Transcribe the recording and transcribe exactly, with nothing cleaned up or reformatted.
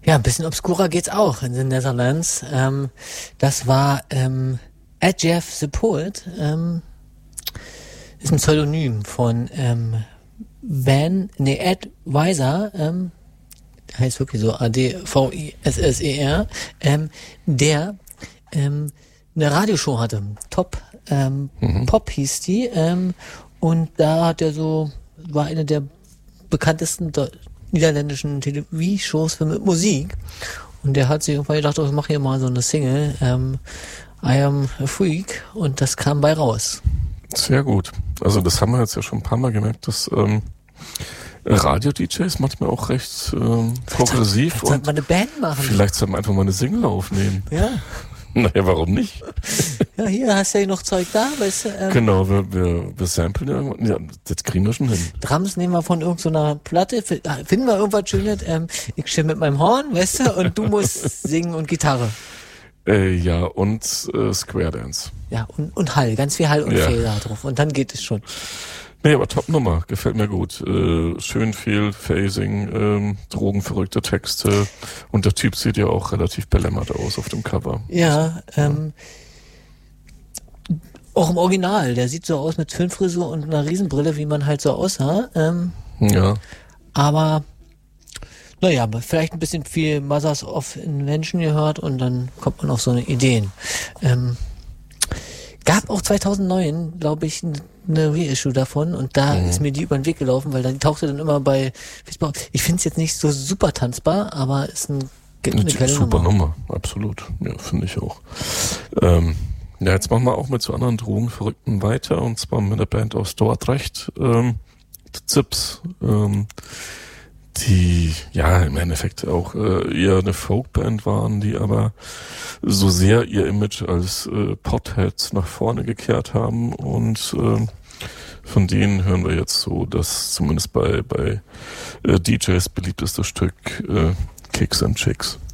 Ja, ein bisschen obskurer geht's auch in den Netherlands. Ähm, das war ähm, Ed Jeff the Poet, ähm, ist ein Pseudonym von ähm, Van, nee, Ed Weiser, ähm, heißt wirklich so A D V I S S E R, ähm, der ähm, eine Radioshow hatte. Top ähm, mhm. Pop hieß die. Ähm, und da hat er so, war eine der bekanntesten de- niederländischen Television-Shows mit Musik. Und der hat sich irgendwann gedacht, oh, ich mache hier mal so eine Single, ähm, I Am a Freak. Und das kam bei raus. Sehr gut. Also das haben wir jetzt ja schon ein paar Mal gemerkt, dass ähm, Radio-D Js manchmal auch recht ähm, progressiv. Vielleicht sollte man eine Band machen. Vielleicht sollten wir einfach mal eine Single aufnehmen. Ja. Naja, warum nicht? Ja, hier hast du ja noch Zeug da, weißt du. Ähm, genau, wir, wir, wir samplen irgendwann. Ja, das kriegen wir schon hin. Drums nehmen wir von irgendeiner so Platte, finden wir irgendwas Schönes. Ähm, ich stehe mit meinem Horn, weißt du, und du musst singen und Gitarre. Äh, ja, und äh, Square Dance. Ja, und, und Hall, ganz viel Hall und ja. Feder drauf. Und dann geht es schon. Nee, aber Top-Nummer, gefällt mir gut. Äh, schön viel Phasing, ähm, drogenverrückte Texte und der Typ sieht ja auch relativ belämmert aus auf dem Cover. Ja, ähm, auch im Original, der sieht so aus mit Föhnfrisur und einer Riesenbrille, wie man halt so aussah. Ähm, ja. Aber, naja, vielleicht ein bisschen viel Mothers of Invention gehört und dann kommt man auf so eine Ideen. Ähm, gab auch zweitausendneun, glaube ich, eine Reissue davon und da mhm. ist mir die über den Weg gelaufen, weil dann tauchte dann immer bei Facebook. Ich finde es jetzt nicht so super tanzbar, aber ist ein eine, eine super Nummer. Nummer, absolut. Ja, finde ich auch. Ähm, ja, jetzt machen wir auch mit so anderen Drogenverrückten weiter und zwar mit der Band aus Dordrecht, ähm, Zips, ähm, die ja im Endeffekt auch äh, eher eine Folkband waren, die aber so sehr ihr Image als äh, Potheads nach vorne gekehrt haben und äh, von denen hören wir jetzt so das zumindest bei bei äh, D Js beliebteste Stück äh, Kicks and Chicks.